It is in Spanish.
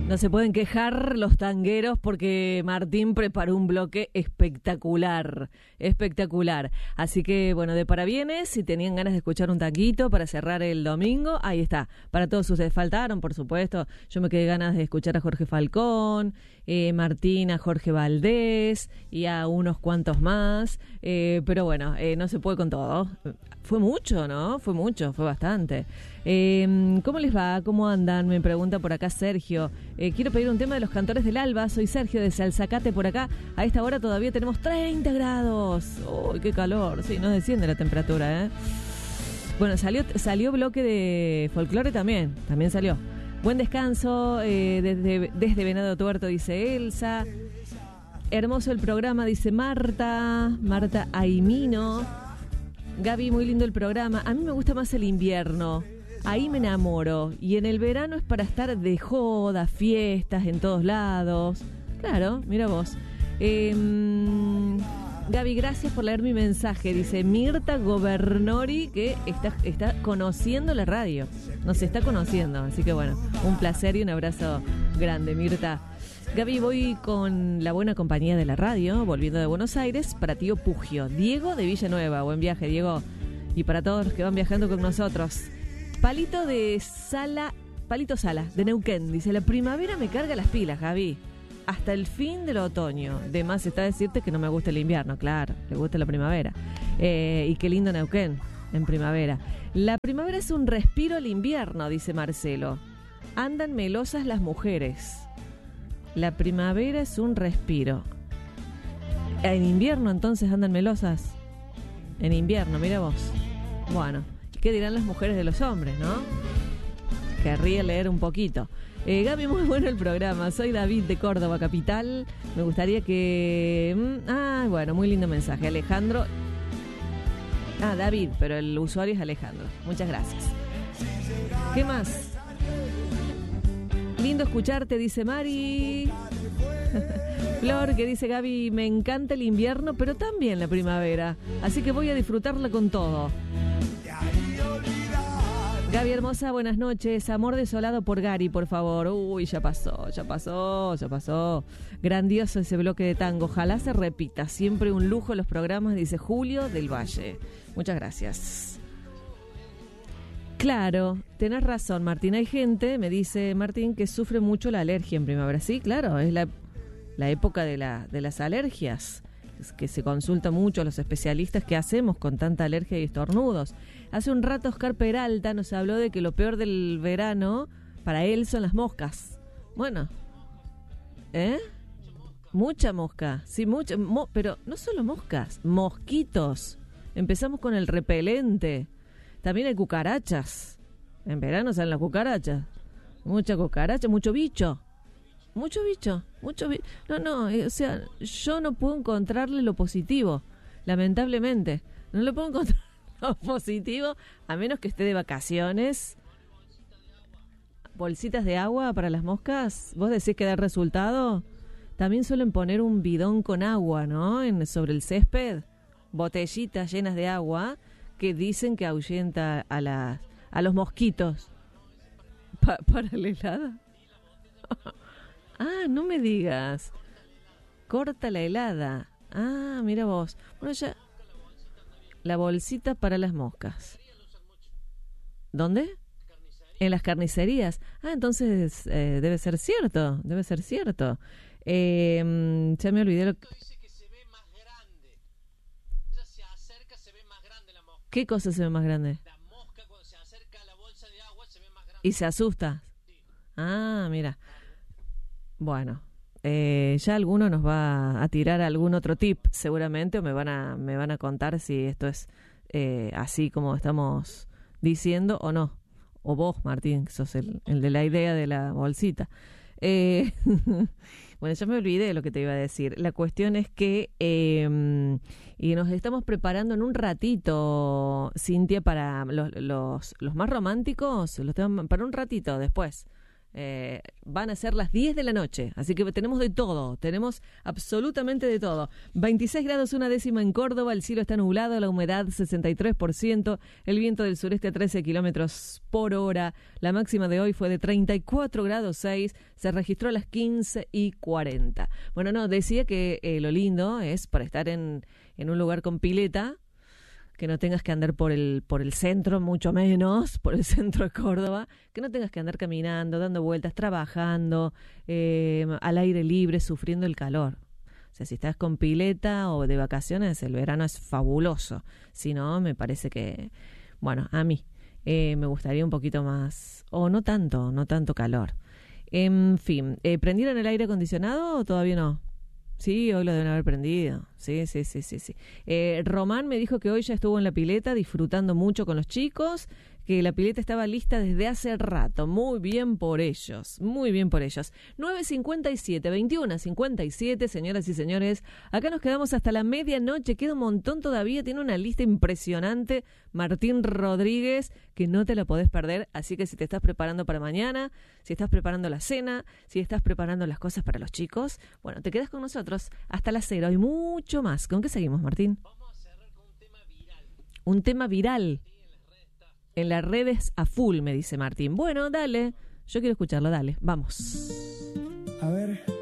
No se pueden quejar los tangueros porque Martín preparó un bloque espectacular, espectacular. Así que, bueno, de parabienes, si tenían ganas de escuchar un tanguito para cerrar el domingo, ahí está. Para todos ustedes faltaron, por supuesto. Yo me quedé ganas de escuchar a Jorge Falcón, Martín, a Jorge Valdés y a unos cuantos más. Pero bueno, no se puede con todo. Fue mucho, ¿no? Fue mucho, fue bastante. ¿Cómo les va? ¿Cómo andan? Me pregunta por acá Sergio. Quiero pedir un tema de los Cantores del Alba. Soy Sergio de Salzacate por acá. A esta hora todavía tenemos 30 grados. ¡Uy, qué calor! Sí, no desciende la temperatura, ¿eh? Bueno, salió bloque de folclore también. También salió. Buen descanso desde Venado Tuerto, dice Elsa. Hermoso el programa, dice Marta Aimino. Gaby, muy lindo el programa. A mí me gusta más el invierno. Ahí me enamoro. Y en el verano es para estar de joda, fiestas en todos lados. Claro, mira vos. Gaby, gracias por leer mi mensaje. Dice Mirta Governori, que está conociendo la radio. Nos está conociendo. Así que bueno, un placer y un abrazo grande, Mirta. Gaby, voy con la buena compañía de la radio, volviendo de Buenos Aires, para tío Pugio. Diego de Villanueva, buen viaje, Diego. Y para todos los que van viajando con nosotros. Palito Sala, de Neuquén. Dice, la primavera me carga las pilas, Gaby. Hasta el fin del otoño. De más está decirte que no me gusta el invierno, claro, le gusta la primavera. Y qué lindo Neuquén, en primavera. La primavera es un respiro al invierno, dice Marcelo. Andan melosas las mujeres. La primavera es un respiro. En invierno entonces andan melosas. En invierno, mira vos. Bueno, ¿qué dirán las mujeres de los hombres, no? Querría leer un poquito. Gaby, muy bueno el programa. Soy David de Córdoba, capital. Me gustaría que... bueno, muy lindo mensaje. Alejandro... David, pero el usuario es Alejandro. Muchas gracias. ¿Qué más? Lindo escucharte, dice Mari. Flor, que dice Gaby, me encanta el invierno, pero también la primavera. Así que voy a disfrutarla con todo. Gaby hermosa, buenas noches. Amor desolado por Gary, por favor. Uy, ya pasó. Grandioso ese bloque de tango. Ojalá se repita. Siempre un lujo los programas, dice Julio del Valle. Muchas gracias. Claro, tenés razón, Martín. Hay gente, me dice Martín, que sufre mucho la alergia en primavera. Sí, claro, es la época de las alergias, que se consulta mucho a los especialistas qué hacemos con tanta alergia y estornudos. Hace un rato Oscar Peralta nos habló de que lo peor del verano para él son las moscas. Bueno, mucha mosca, sí, mucha, pero no solo moscas, mosquitos. Empezamos con el repelente. También hay cucarachas. En verano salen las cucarachas. Mucha cucaracha, mucho bicho. No, o sea, yo no puedo encontrarle lo positivo. Lamentablemente. No le puedo encontrar lo positivo, a menos que esté de vacaciones. Bolsitas de agua para las moscas. ¿Vos decís que da resultado? También suelen poner un bidón con agua, ¿no? Sobre el césped. Botellitas llenas de agua que dicen que ahuyenta a los mosquitos. ¿Para la helada? No me digas. Corta la helada. Mira vos. Bueno, ya. La bolsita para las moscas. ¿Dónde? En las carnicerías. Entonces debe ser cierto. Ya me olvidé lo que... ¿Qué cosa se ve más grande? La mosca cuando se acerca a la bolsa de agua se ve más grande. ¿Y se asusta? Sí. Mira. Bueno, ya alguno nos va a tirar algún otro tip seguramente, o me van a contar si esto es así como estamos diciendo o no. O vos, Martín, que sos el de la idea de la bolsita. Bueno, ya me olvidé de lo que te iba a decir. La cuestión es que y nos estamos preparando en un ratito, Cintia, para los más románticos, para un ratito después. Van a ser las 10 de la noche, así que tenemos de todo, tenemos absolutamente de todo. 26 grados una décima en Córdoba, el cielo está nublado, la humedad 63%, el viento del sureste a 13 kilómetros por hora, la máxima de hoy fue de 34 grados 6, se registró a las 15:40. Bueno, no, decía que lo lindo es para estar en un lugar con pileta, que no tengas que andar por el centro, mucho menos por el centro de Córdoba, que no tengas que andar caminando, dando vueltas, trabajando, al aire libre, sufriendo el calor. O sea, si estás con pileta o de vacaciones, el verano es fabuloso. Si no, me parece que, bueno, a mí me gustaría un poquito más, o no tanto calor. En fin, ¿prendieron el aire acondicionado o todavía no? Sí, hoy lo deben haber prendido. Sí. Román me dijo que hoy ya estuvo en la pileta disfrutando mucho con los chicos, que la pileta estaba lista desde hace rato. Muy bien por ellos, muy bien por ellos. 9:57, 21:57, señoras y señores. Acá nos quedamos hasta la medianoche, queda un montón todavía, tiene una lista impresionante. Martín Rodríguez, que no te la podés perder, así que si te estás preparando para mañana, si estás preparando la cena, si estás preparando las cosas para los chicos, bueno, te quedas con nosotros hasta las 0 y mucho más. ¿Con qué seguimos, Martín? Vamos a cerrar con un tema viral. Un tema viral. Sí, en las redes está. En las redes a full, me dice Martín. Bueno, dale, yo quiero escucharlo, dale, vamos. A ver.